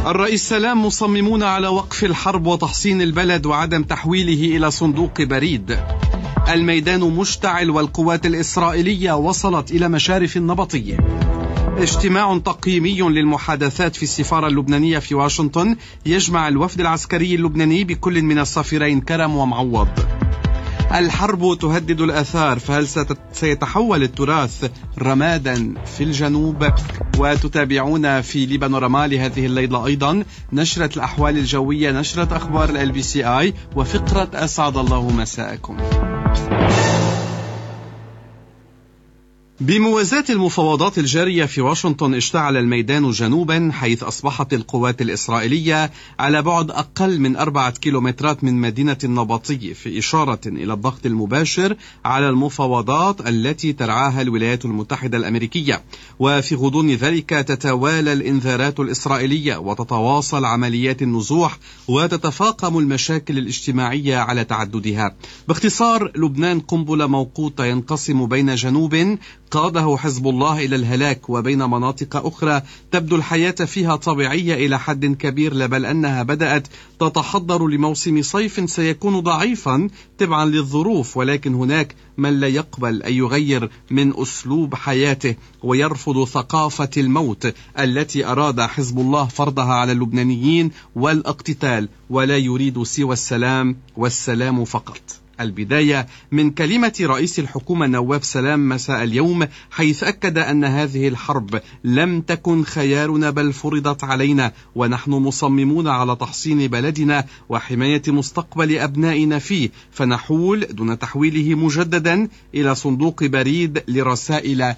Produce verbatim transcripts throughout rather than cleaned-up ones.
الرئيس سلام مصممون على وقف الحرب وتحصين البلد وعدم تحويله إلى صندوق بريد. الميدان مشتعل والقوات الإسرائيلية وصلت إلى مشارف النبطية. اجتماع تقييمي للمحادثات في السفارة اللبنانية في واشنطن يجمع الوفد العسكري اللبناني بكل من السفيرين كرم ومعوض. الحرب تهدد الآثار، فهل سيتحول التراث رمادا في الجنوب؟ وتتابعون في لبنورما لهذه الليلة أيضا نشرة الأحوال الجوية، نشرة أخبار ال بي سي آي، وفقرة أسعد الله مساءكم. بموازاة المفاوضات الجارية في واشنطن اشتعل الميدان جنوبا، حيث أصبحت القوات الإسرائيلية على بعد أقل من أربعة كيلومترات من مدينة النبطي، في إشارة إلى الضغط المباشر على المفاوضات التي ترعاها الولايات المتحدة الأمريكية. وفي غضون ذلك تتوالى الإنذارات الإسرائيلية وتتواصل عمليات النزوح وتتفاقم المشاكل الاجتماعية على تعددها. باختصار، لبنان قنبلة موقوتة ينقسم بين جنوب قاده حزب الله إلى الهلاك وبين مناطق أخرى تبدو الحياة فيها طبيعية إلى حد كبير، بل أنها بدأت تتحضر لموسم صيف سيكون ضعيفا تبعا للظروف، ولكن هناك من لا يقبل أن يغير من أسلوب حياته ويرفض ثقافة الموت التي أراد حزب الله فرضها على اللبنانيين والاقتتال، ولا يريد سوى السلام والسلام فقط. البداية من كلمة رئيس الحكومة نواف سلام مساء اليوم، حيث أكد أن هذه الحرب لم تكن خيارنا بل فرضت علينا، ونحن مصممون على تحصين بلدنا وحماية مستقبل أبنائنا فيه، فنحول دون تحويله مجددا إلى صندوق بريد لرسائل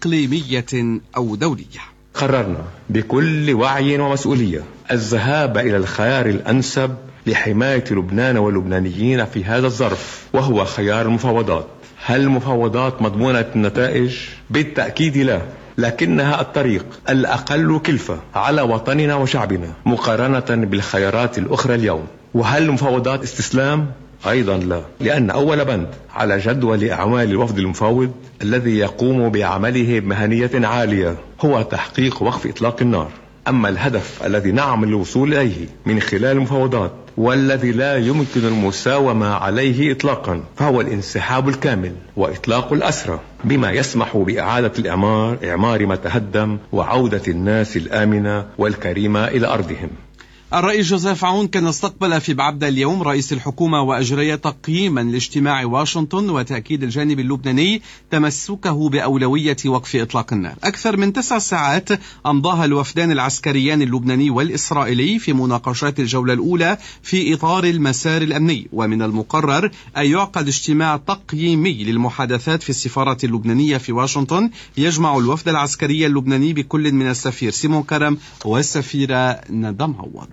إقليمية أو دولية. قررنا بكل وعي ومسؤولية الذهاب إلى الخيار الأنسب لحماية لبنان واللبنانيين في هذا الظرف، وهو خيار المفاوضات. هل المفاوضات مضمونة النتائج؟ بالتأكيد لا، لكنها الطريق الأقل كلفة على وطننا وشعبنا مقارنة بالخيارات الأخرى اليوم. وهل المفاوضات استسلام؟ أيضا لا، لأن أول بند على جدول أعمال الوفد المفاوض الذي يقوم بعمله بمهنية عالية هو تحقيق وقف إطلاق النار. أما الهدف الذي نعمل الوصول إليه من خلال المفاوضات والذي لا يمكن المساومة عليه إطلاقا فهو الانسحاب الكامل وإطلاق الأسرى، بما يسمح بإعادة الإعمار إعمار ما تهدم وعودة الناس الآمنة والكريمة إلى أرضهم. الرئيس جوزيف عون كان استقبل في بعبدة اليوم رئيس الحكومة وأجري تقييما لاجتماع واشنطن وتأكيد الجانب اللبناني تمسكه بأولوية وقف إطلاق النار. أكثر من تسع ساعات أمضاها الوفدان العسكريان اللبناني والإسرائيلي في مناقشات الجولة الأولى في إطار المسار الأمني، ومن المقرر أن يعقد اجتماع تقييمي للمحادثات في السفارة اللبنانية في واشنطن يجمع الوفد العسكري اللبناني بكل من السفير سيمون كرم والسفيرة ندى معوض.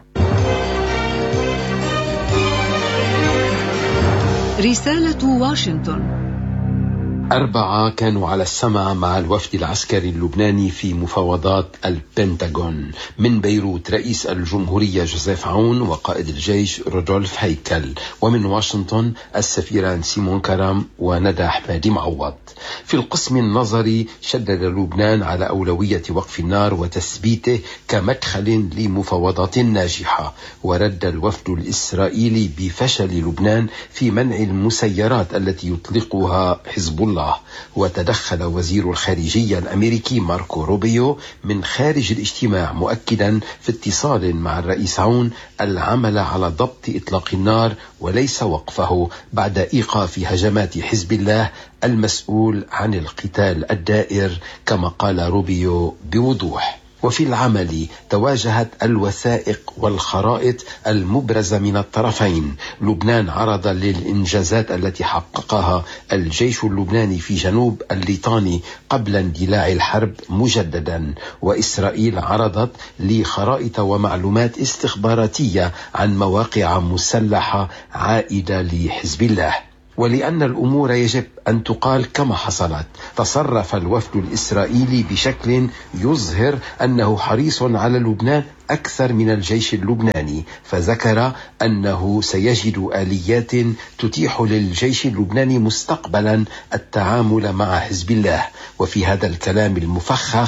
رسالة واشنطن. أربعة كانوا على السمع مع الوفد العسكري اللبناني في مفاوضات البنتاغون. من بيروت رئيس الجمهورية جوزيف عون وقائد الجيش رودولف هيكل، ومن واشنطن السفيران سيمون كرم وندى حمادي معوض. في القسم النظري شدد لبنان على أولوية وقف النار وتثبيته كمدخل لمفاوضات ناجحة، ورد الوفد الإسرائيلي بفشل لبنان في منع المسيرات التي يطلقها حزب الله. وتدخل وزير الخارجية الأمريكي ماركو روبيو من خارج الاجتماع مؤكدا في اتصال مع الرئيس عون العمل على ضبط إطلاق النار وليس وقفه بعد إيقاف هجمات حزب الله المسؤول عن القتال الدائر كما قال روبيو بوضوح. وفي العمل تواجهت الوثائق والخرائط المبرزة من الطرفين. لبنان عرض للإنجازات التي حققها الجيش اللبناني في جنوب الليطاني قبل اندلاع الحرب مجددا، وإسرائيل عرضت لخرائط ومعلومات استخباراتية عن مواقع مسلحة عائدة لحزب الله. ولأن الأمور يجب أن تقال كما حصلت، تصرف الوفد الإسرائيلي بشكل يظهر أنه حريص على لبنان أكثر من الجيش اللبناني، فذكر أنه سيجد آليات تتيح للجيش اللبناني مستقبلا التعامل مع حزب الله. وفي هذا الكلام المفخخ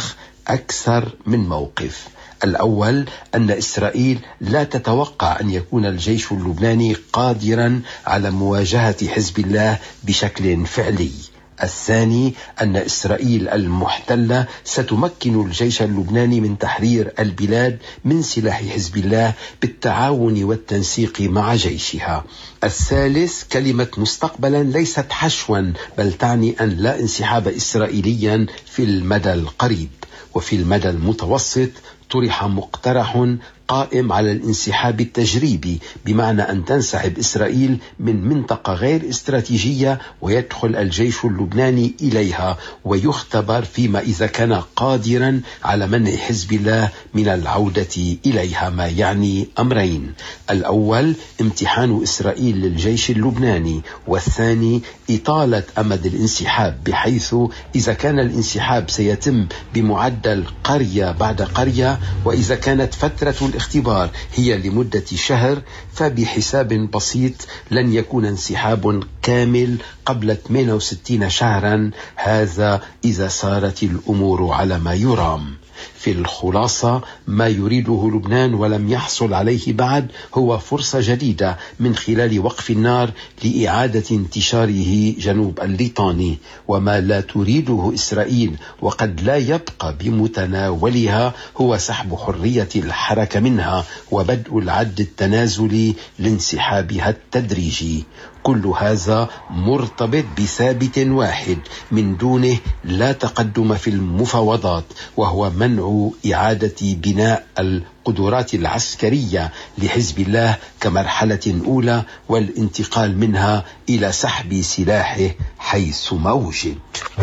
أكثر من موقف. الأول أن إسرائيل لا تتوقع أن يكون الجيش اللبناني قادرا على مواجهة حزب الله بشكل فعلي. الثاني أن إسرائيل المحتلة ستمكن الجيش اللبناني من تحرير البلاد من سلاح حزب الله بالتعاون والتنسيق مع جيشها. الثالث كلمة مستقبلا ليست حشوا، بل تعني أن لا انسحاب إسرائيليا في المدى القريب. وفي المدى المتوسط طرح مقترح قائم على الانسحاب التجريبي، بمعنى أن تنسحب إسرائيل من منطقة غير استراتيجية ويدخل الجيش اللبناني إليها ويختبر فيما إذا كان قادرا على منع حزب الله من العودة إليها، ما يعني أمرين: الأول امتحان إسرائيل للجيش اللبناني، والثاني إطالة أمد الانسحاب، بحيث إذا كان الانسحاب سيتم بمعدل قرية بعد قرية، وإذا كانت فترة الاختبار هي لمدة شهر، فبحساب بسيط لن يكون انسحاب كامل قبل ثمانية وستين شهرا، هذا إذا سارت الأمور على ما يرام. في الخلاصة ما يريده لبنان ولم يحصل عليه بعد هو فرصة جديدة من خلال وقف النار لإعادة انتشاره جنوب الليطاني، وما لا تريده إسرائيل وقد لا يبقى بمتناولها هو سحب حرية الحركة منها وبدء العد التنازلي لانسحابها التدريجي. كل هذا مرتبط بثابت واحد من دونه لا تقدم في المفاوضات، وهو منع إعادة بناء القدرات العسكرية لحزب الله كمرحلة أولى، والانتقال منها إلى سحب سلاحه حيث ما وجد.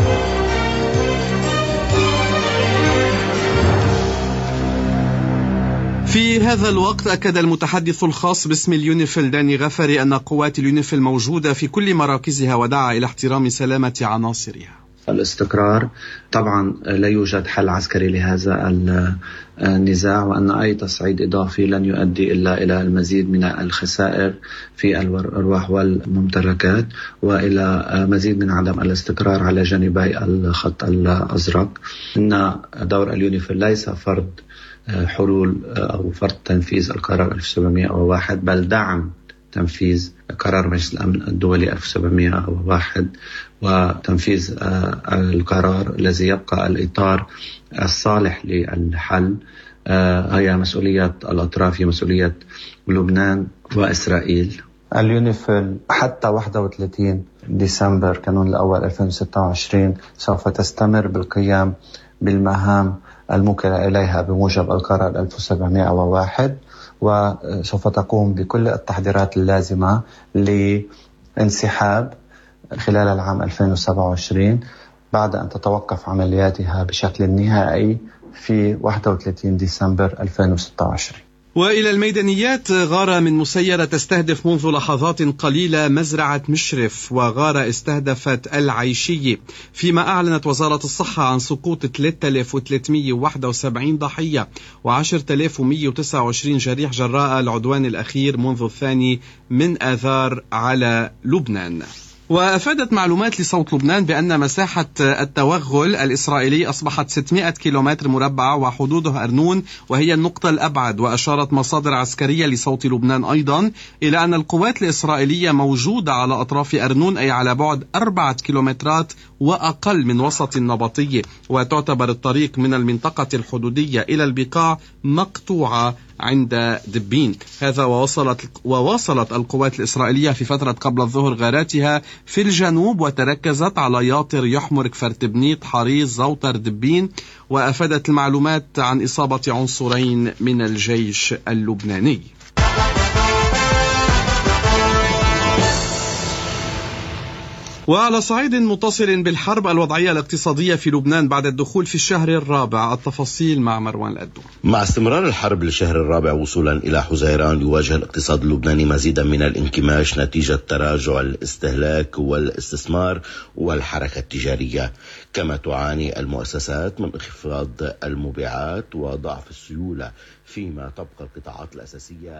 في هذا الوقت أكد المتحدث الخاص باسم اليونيفيل داني غفري أن قوات اليونيفيل موجودة في كل مراكزها، ودعا إلى احترام سلامة عناصرها. الاستقرار طبعا لا يوجد حل عسكري لهذا النزاع، وأن أي تصعيد إضافي لن يؤدي إلا إلى المزيد من الخسائر في الأرواح والممتلكات، وإلى مزيد من عدم الاستقرار على جانبي الخط الأزرق. إن دور اليونيفيل ليس فرض حلول أو فرض تنفيذ القرار ألف وسبعمائة وواحد، بل دعم تنفيذ قرار مجلس الأمن الدولي ألف وسبعمائة وواحد وتنفيذ القرار الذي يبقى الإطار الصالح للحل. هي مسؤولية الأطراف، هي مسؤولية لبنان وإسرائيل. اليونيفيل حتى واحد وثلاثين ديسمبر كانون الأول ألفين وستة وعشرين سوف تستمر بالقيام بالمهام الموكلة إليها بموجب القرار ألف وسبعمائة وواحد، وسوف تقوم بكل التحضيرات اللازمة لانسحاب خلال العام ألفين وسبعة وعشرين بعد أن تتوقف عملياتها بشكل نهائي في واحد وثلاثين ديسمبر ألفين وستة وعشرين. وإلى الميدانيات، غارة من مسيرة تستهدف منذ لحظات قليلة مزرعة مشرف، وغارة استهدفت العيشية، فيما أعلنت وزارة الصحة عن سقوط ثلاثة آلاف وثلاثمائة وواحد وسبعين ضحية وعشرة آلاف ومائة وتسعة وعشرين جريح جراء العدوان الأخير منذ الثاني من آذار على لبنان. وأفادت معلومات لصوت لبنان بأن مساحة التوغل الإسرائيلي أصبحت ستمائة كيلومتر مربع وحدوده أرنون وهي النقطة الأبعد. وأشارت مصادر عسكرية لصوت لبنان أيضا إلى أن القوات الإسرائيلية موجودة على أطراف أرنون، أي على بعد أربعة كيلومترات وأقل من وسط النبطية، وتعتبر الطريق من المنطقة الحدودية إلى البقاع مقطوعة عند دبين. هذا ووصلت وواصلت القوات الإسرائيلية في فترة قبل الظهر غاراتها في الجنوب، وتركزت على ياطر، يحمر، كفرتبنيط، حريص، زوتر، دبين. وأفادت المعلومات عن إصابة عنصرين من الجيش اللبناني. وعلى صعيد متصل بالحرب، الوضعية الاقتصادية في لبنان بعد الدخول في الشهر الرابع. التفاصيل مع مروان الأدو. مع استمرار الحرب للشهر الرابع وصولا إلى حزيران، يواجه الاقتصاد اللبناني مزيدا من الانكماش نتيجة تراجع الاستهلاك والاستثمار والحركة التجارية، كما تعاني المؤسسات من انخفاض المبيعات وضعف السيولة، فيما تبقى القطاعات الأساسية